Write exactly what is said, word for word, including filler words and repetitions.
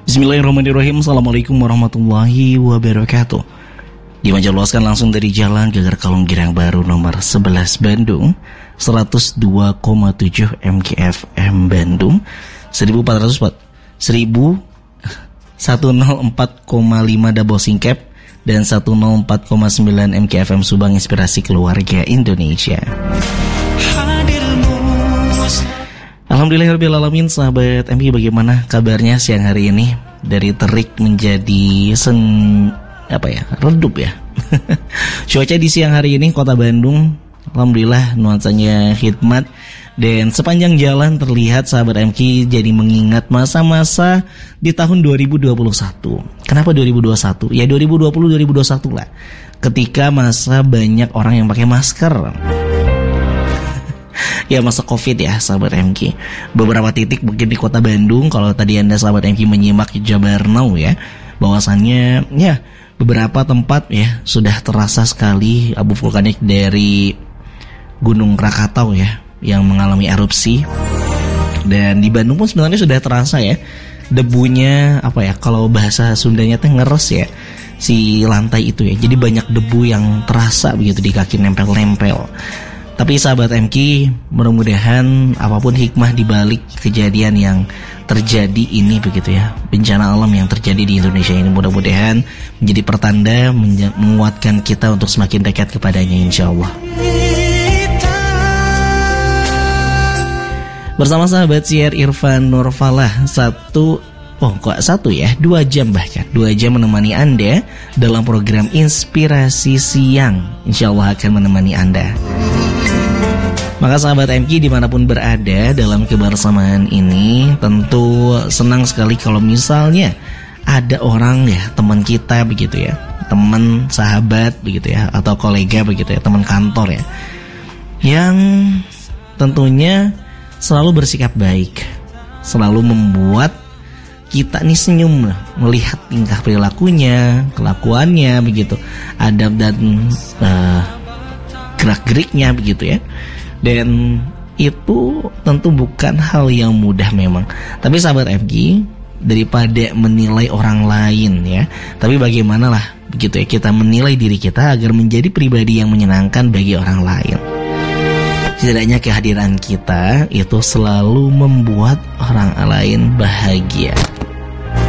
Bismillahirrahmanirrahim. Assalamualaikum warahmatullahi wabarakatuh. Dimanjurkan langsung dari Jalan Geger Kalong Girang Baru nomor sebelas Bandung, seratus dua koma tujuh M K F M Bandung, seribu empat ratus empat, seribu seratus empat koma lima Double Singkep dan seratus empat koma sembilan M K F M Subang, Inspirasi Keluarga Indonesia. Alhamdulillahirrahmanirrahim. Sahabat M K, bagaimana kabarnya siang hari ini? Dari terik menjadi sen apa ya redup ya. Cuaca di siang hari ini Kota Bandung, alhamdulillah nuansanya hikmat. Dan sepanjang jalan terlihat sahabat M K jadi mengingat masa-masa di tahun dua ribu dua puluh satu. Kenapa dua ribu dua puluh satu? Ya dua ribu dua puluh dua ribu dua puluh satu lah. Ketika masa banyak orang yang pakai masker. Ya masa Covid ya sahabat M K. Beberapa titik mungkin di Kota Bandung, kalau tadi Anda sahabat M K menyimak Jabar Now ya, bahwasannya ya beberapa tempat ya sudah terasa sekali abu vulkanik dari Gunung Krakatau ya yang mengalami erupsi. Dan di Bandung pun sebenarnya sudah terasa ya debunya, apa ya kalau bahasa Sundanya teh ngeres ya si lantai itu ya. Jadi banyak debu yang terasa begitu di kaki, nempel-nempel. Tapi sahabat M K, mudah-mudahan apapun hikmah di balik kejadian yang terjadi ini begitu ya, bencana alam yang terjadi di Indonesia ini, mudah-mudahan menjadi pertanda menja- menguatkan kita untuk semakin dekat kepadanya insya Allah. Bersama sahabat siar Irfan Nurfalah, satu oh kok satu ya dua jam bahkan dua jam menemani Anda dalam program Inspirasi Siang. Insya Allah akan menemani Anda. Maka sahabat M K dimanapun berada dalam kebersamaan ini, tentu senang sekali kalau misalnya ada orang ya, teman kita begitu ya, teman sahabat begitu ya, atau kolega begitu ya, teman kantor ya, yang tentunya selalu bersikap baik, selalu membuat kita nih senyum melihat tingkah perilakunya, kelakuannya begitu, adab dan uh, gerak-geriknya begitu ya. Dan itu tentu bukan hal yang mudah memang. Tapi sahabat F G, daripada menilai orang lain ya, tapi bagaimanalah begitu ya kita menilai diri kita agar menjadi pribadi yang menyenangkan bagi orang lain. Setidaknya kehadiran kita itu selalu membuat orang lain bahagia.